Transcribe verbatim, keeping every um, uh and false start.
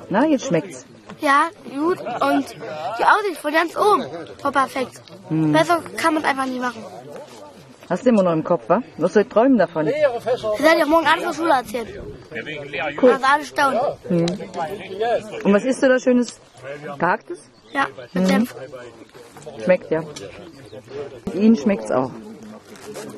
Na, jetzt schmeckt's. Ja, gut. Und die Aussicht von ganz oben war perfekt. Hm. Besser kann man es einfach nicht machen. Hast du immer noch im Kopf, wa? Was soll ich träumen davon? Das hätte ich auch morgen alles in der Schule erzählt. Cool. Also alle staunen. Hm. Und was isst du da Schönes? Gehacktes? Ja, mit Senf. Schmeckt, ja. Ihnen schmeckt's auch.